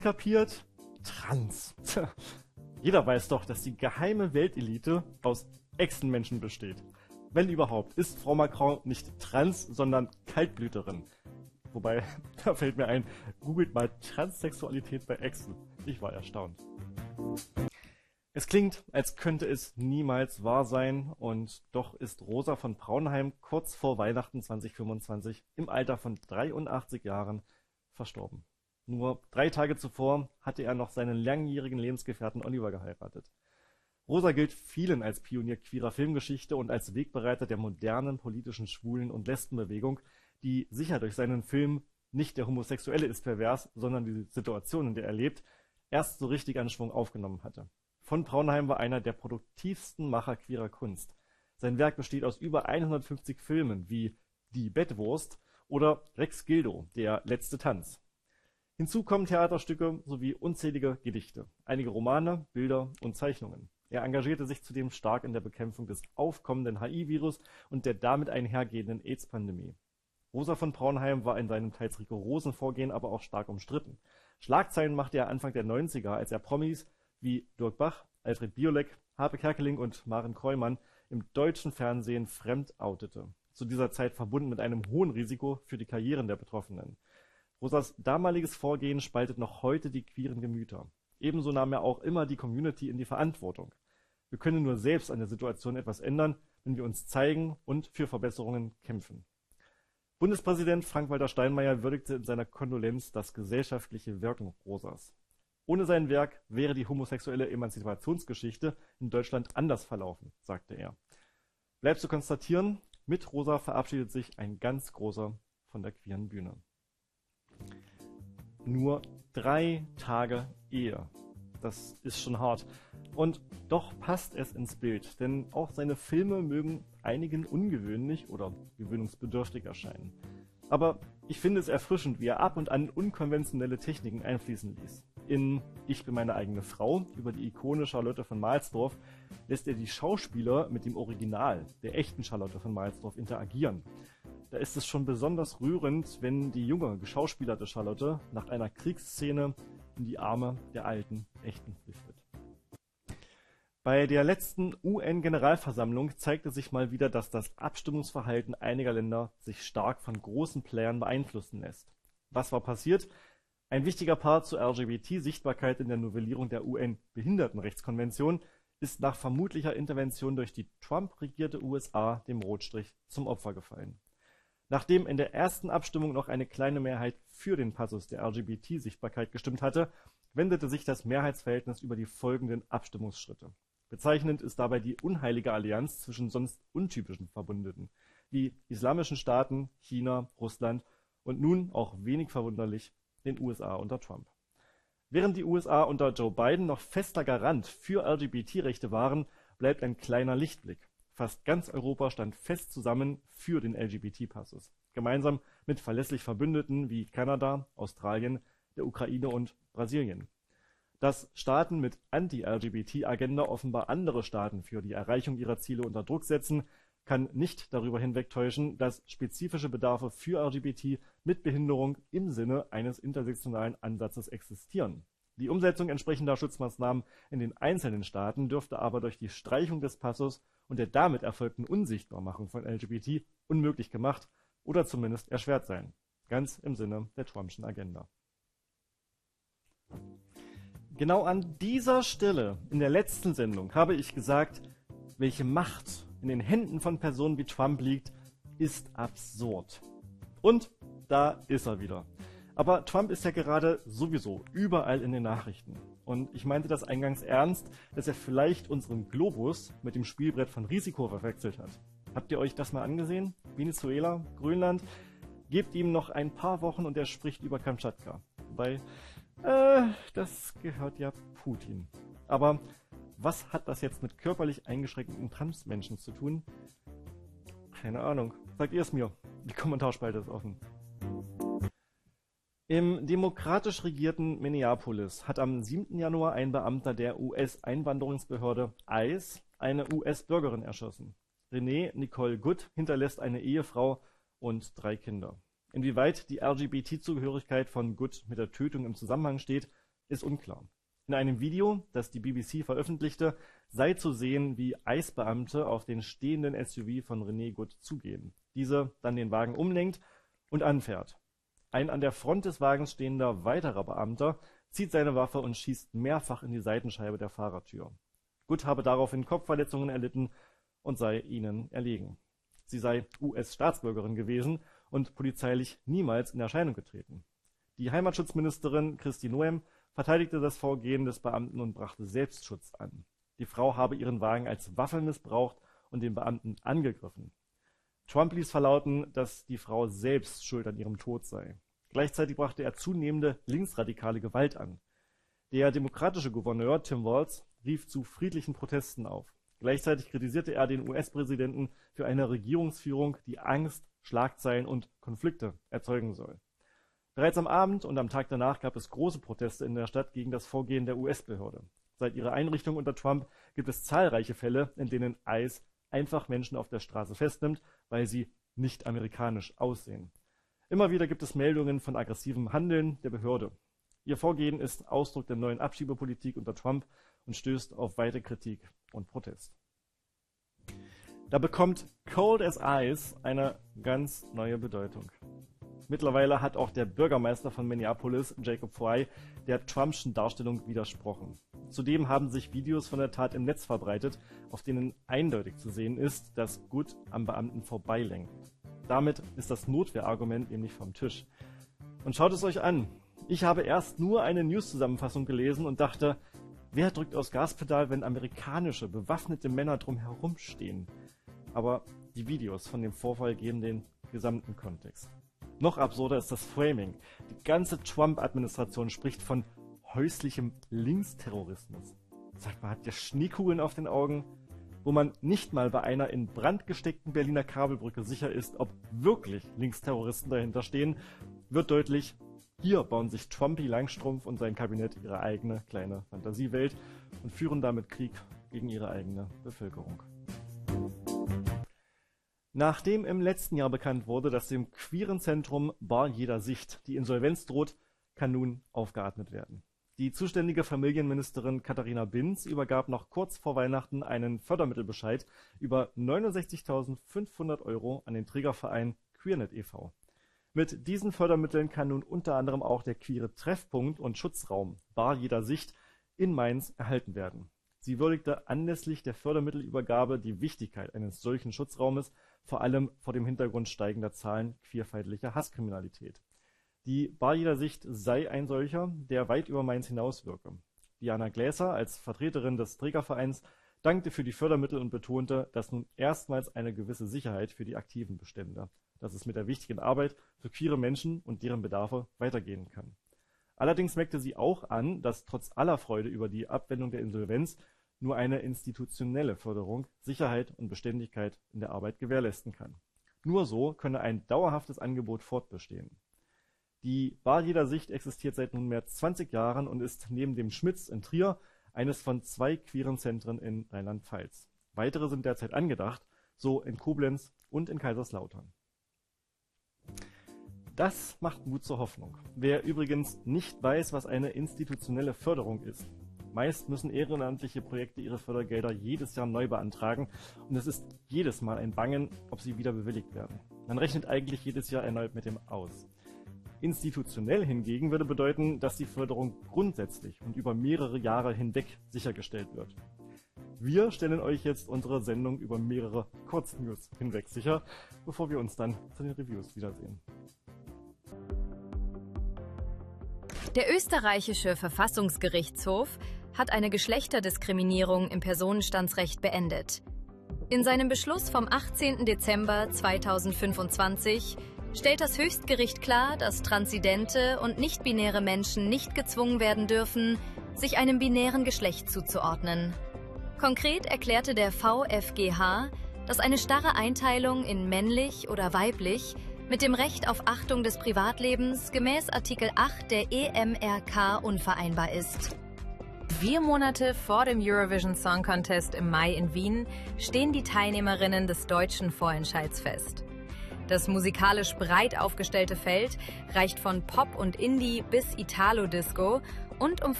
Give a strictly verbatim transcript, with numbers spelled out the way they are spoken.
kapiert? Trans. Jeder weiß doch, dass die geheime Weltelite aus Echsenmenschen besteht. Wenn überhaupt, ist Frau Macron nicht trans, sondern Kaltblüterin. Wobei, da fällt mir ein, googelt mal Transsexualität bei Echsen. Ich war erstaunt. Es klingt, als könnte es niemals wahr sein, und doch ist Rosa von Braunheim kurz vor Weihnachten zwanzig fünfundzwanzig im Alter von dreiundachtzig Jahren verstorben. Nur drei Tage zuvor hatte er noch seinen langjährigen Lebensgefährten Oliver geheiratet. Rosa gilt vielen als Pionier queerer Filmgeschichte und als Wegbereiter der modernen politischen Schwulen- und Lesbenbewegung, die sicher durch seinen Film Nicht der Homosexuelle ist pervers, sondern die Situation, in der er lebt, erst so richtig an Schwung aufgenommen hatte. Von Braunheim war einer der produktivsten Macher queerer Kunst. Sein Werk besteht aus über hundertfünfzig Filmen wie Die Bettwurst oder Rex Gildo, Der letzte Tanz. Hinzu kommen Theaterstücke sowie unzählige Gedichte, einige Romane, Bilder und Zeichnungen. Er engagierte sich zudem stark in der Bekämpfung des aufkommenden H I-Virus und der damit einhergehenden AIDS-Pandemie. Rosa von Braunheim war in seinem teils rigorosen Vorgehen aber auch stark umstritten. Schlagzeilen machte er Anfang der neunziger, als er Promis wie Dirk Bach, Alfred Biolek, Harpe Kerkeling und Maren Kreumann im deutschen Fernsehen fremd outete. Zu dieser Zeit verbunden mit einem hohen Risiko für die Karrieren der Betroffenen. Rosas damaliges Vorgehen spaltet noch heute die queeren Gemüter. Ebenso nahm er auch immer die Community in die Verantwortung. Wir können nur selbst an der Situation etwas ändern, wenn wir uns zeigen und für Verbesserungen kämpfen. Bundespräsident Frank-Walter Steinmeier würdigte in seiner Kondolenz das gesellschaftliche Wirken Rosas. Ohne sein Werk wäre die homosexuelle Emanzipationsgeschichte in Deutschland anders verlaufen, sagte er. Bleibt zu konstatieren, mit Rosa verabschiedet sich ein ganz großer von der queeren Bühne. Nur drei Tage Ehe. Das ist schon hart. Und doch passt es ins Bild, denn auch seine Filme mögen einigen ungewöhnlich oder gewöhnungsbedürftig erscheinen. Aber ich finde es erfrischend, wie er ab und an unkonventionelle Techniken einfließen ließ. In Ich bin meine eigene Frau über die Ikone Charlotte von Mahlsdorf lässt er die Schauspieler mit dem Original, der echten Charlotte von Mahlsdorf, interagieren. Da ist es schon besonders rührend, wenn die junge, geschauspielerte Charlotte nach einer Kriegsszene in die Arme der alten, echten flüchtet. Bei der letzten U N-Generalversammlung zeigte sich mal wieder, dass das Abstimmungsverhalten einiger Länder sich stark von großen Playern beeinflussen lässt. Was war passiert? Ein wichtiger Part zur L G B T-Sichtbarkeit in der Novellierung der U N-Behindertenrechtskonvention ist nach vermutlicher Intervention durch die Trump-regierte U S A dem Rotstrich zum Opfer gefallen. Nachdem in der ersten Abstimmung noch eine kleine Mehrheit für den Passus der L G B T-Sichtbarkeit gestimmt hatte, wendete sich das Mehrheitsverhältnis über die folgenden Abstimmungsschritte. Bezeichnend ist dabei die unheilige Allianz zwischen sonst untypischen Verbündeten, wie islamischen Staaten, China, Russland und nun, auch wenig verwunderlich, den U S A unter Trump. Während die U S A unter Joe Biden noch fester Garant für L G B T-Rechte waren, bleibt ein kleiner Lichtblick. Fast ganz Europa stand fest zusammen für den L G B T-Passus, gemeinsam mit verlässlich Verbündeten wie Kanada, Australien, der Ukraine und Brasilien. Dass Staaten mit Anti-L G B T-Agenda offenbar andere Staaten für die Erreichung ihrer Ziele unter Druck setzen, kann nicht darüber hinwegtäuschen, dass spezifische Bedarfe für L G B T mit Behinderung im Sinne eines intersektionalen Ansatzes existieren. Die Umsetzung entsprechender Schutzmaßnahmen in den einzelnen Staaten dürfte aber durch die Streichung des Passus und der damit erfolgten Unsichtbarmachung von L G B T unmöglich gemacht oder zumindest erschwert sein. Ganz im Sinne der Trumpschen Agenda. Genau an dieser Stelle in der letzten Sendung habe ich gesagt, welche Macht in den Händen von Personen wie Trump liegt, ist absurd. Und da ist er wieder. Aber Trump ist ja gerade sowieso überall in den Nachrichten. Und ich meinte das eingangs ernst, dass er vielleicht unseren Globus mit dem Spielbrett von Risiko verwechselt hat. Habt ihr euch das mal angesehen? Venezuela, Grönland? Gebt ihm noch ein paar Wochen und er spricht über Kamtschatka. Wobei, äh, das gehört ja Putin. Aber was hat das jetzt mit körperlich eingeschränkten Transmenschen zu tun? Keine Ahnung. Sagt ihr es mir. Die Kommentarspalte ist offen. Im demokratisch regierten Minneapolis hat am siebten Januar ein Beamter der U S-Einwanderungsbehörde I C E eine U S-Bürgerin erschossen. Renee Nicole Good hinterlässt eine Ehefrau und drei Kinder. Inwieweit die L G B T-Zugehörigkeit von Good mit der Tötung im Zusammenhang steht, ist unklar. In einem Video, das die B B C veröffentlichte, sei zu sehen, wie Eisbeamte auf den stehenden S U V von René Good zugehen. Diese dann den Wagen umlenkt und anfährt. Ein an der Front des Wagens stehender weiterer Beamter zieht seine Waffe und schießt mehrfach in die Seitenscheibe der Fahrertür. Good habe daraufhin Kopfverletzungen erlitten und sei ihnen erlegen. Sie sei U S-Staatsbürgerin gewesen und polizeilich niemals in Erscheinung getreten. Die Heimatschutzministerin Kristi Noem verteidigte das Vorgehen des Beamten und brachte Selbstschutz an. Die Frau habe ihren Wagen als Waffe missbraucht und den Beamten angegriffen. Trump ließ verlauten, dass die Frau selbst schuld an ihrem Tod sei. Gleichzeitig brachte er zunehmende linksradikale Gewalt an. Der demokratische Gouverneur Tim Walz rief zu friedlichen Protesten auf. Gleichzeitig kritisierte er den U S-Präsidenten für eine Regierungsführung, die Angst, Schlagzeilen und Konflikte erzeugen soll. Bereits am Abend und am Tag danach gab es große Proteste in der Stadt gegen das Vorgehen der U S-Behörde. Seit ihrer Einrichtung unter Trump gibt es zahlreiche Fälle, in denen ICE einfach Menschen auf der Straße festnimmt, weil sie nicht amerikanisch aussehen. Immer wieder gibt es Meldungen von aggressivem Handeln der Behörde. Ihr Vorgehen ist Ausdruck der neuen Abschiebepolitik unter Trump und stößt auf weite Kritik und Protest. Da bekommt Cold as Ice eine ganz neue Bedeutung. Mittlerweile hat auch der Bürgermeister von Minneapolis, Jacob Frey, der Trumpschen Darstellung widersprochen. Zudem haben sich Videos von der Tat im Netz verbreitet, auf denen eindeutig zu sehen ist, dass Good am Beamten vorbeilenkt. Damit ist das Notwehrargument nämlich vom Tisch. Und schaut es euch an. Ich habe erst nur eine News-Zusammenfassung gelesen und dachte, wer drückt aufs Gaspedal, wenn amerikanische, bewaffnete Männer drumherum stehen? Aber die Videos von dem Vorfall geben den gesamten Kontext. Noch absurder ist das Framing. Die ganze Trump-Administration spricht von häuslichem Linksterrorismus. Sagt man, hat der Schneekugeln auf den Augen? Wo man nicht mal bei einer in Brand gesteckten Berliner Kabelbrücke sicher ist, ob wirklich Linksterroristen dahinter stehen, wird deutlich, hier bauen sich Trumpy Langstrumpf und sein Kabinett ihre eigene kleine Fantasiewelt und führen damit Krieg gegen ihre eigene Bevölkerung. Nachdem im letzten Jahr bekannt wurde, dass dem queeren Zentrum Bar jeder Sicht die Insolvenz droht, kann nun aufgeatmet werden. Die zuständige Familienministerin Katharina Binz übergab noch kurz vor Weihnachten einen Fördermittelbescheid über neunundsechzigtausendfünfhundert Euro an den Trägerverein QueerNet e V Mit diesen Fördermitteln kann nun unter anderem auch der queere Treffpunkt und Schutzraum Bar jeder Sicht in Mainz erhalten werden. Sie würdigte anlässlich der Fördermittelübergabe die Wichtigkeit eines solchen Schutzraumes, vor allem vor dem Hintergrund steigender Zahlen queerfeindlicher Hasskriminalität. Die Bar jeder Sicht sei ein solcher, der weit über Mainz hinaus wirke. Diana Gläser als Vertreterin des Trägervereins dankte für die Fördermittel und betonte, dass nun erstmals eine gewisse Sicherheit für die Aktiven bestände, dass es mit der wichtigen Arbeit für queere Menschen und deren Bedarfe weitergehen kann. Allerdings merkte sie auch an, dass trotz aller Freude über die Abwendung der Insolvenz nur eine institutionelle Förderung Sicherheit und Beständigkeit in der Arbeit gewährleisten kann. Nur so könne ein dauerhaftes Angebot fortbestehen. Die Bar jeder Sicht existiert seit nunmehr zwanzig Jahren und ist neben dem Schmitz in Trier eines von zwei queeren Zentren in Rheinland-Pfalz. Weitere sind derzeit angedacht, so in Koblenz und in Kaiserslautern. Das macht Mut zur Hoffnung. Wer übrigens nicht weiß, was eine institutionelle Förderung ist. Meist müssen ehrenamtliche Projekte ihre Fördergelder jedes Jahr neu beantragen und es ist jedes Mal ein Bangen, ob sie wieder bewilligt werden. Man rechnet eigentlich jedes Jahr erneut mit dem aus. Institutionell hingegen würde bedeuten, dass die Förderung grundsätzlich und über mehrere Jahre hinweg sichergestellt wird. Wir stellen euch jetzt unsere Sendung über mehrere Kurznews hinweg sicher, bevor wir uns dann zu den Reviews wiedersehen. Der österreichische Verfassungsgerichtshof hat eine Geschlechterdiskriminierung im Personenstandsrecht beendet. In seinem Beschluss vom achtzehnten Dezember zweitausendfünfundzwanzig stellt das Höchstgericht klar, dass transidente und nicht-binäre Menschen nicht gezwungen werden dürfen, sich einem binären Geschlecht zuzuordnen. Konkret erklärte der V F G H, dass eine starre Einteilung in männlich oder weiblich mit dem Recht auf Achtung des Privatlebens gemäß Artikel acht der E M R K unvereinbar ist. Vier Monate vor dem Eurovision Song Contest im Mai in Wien stehen die Teilnehmerinnen des deutschen Vorentscheids fest. Das musikalisch breit aufgestellte Feld reicht von Pop und Indie bis Italo-Disco und umfasst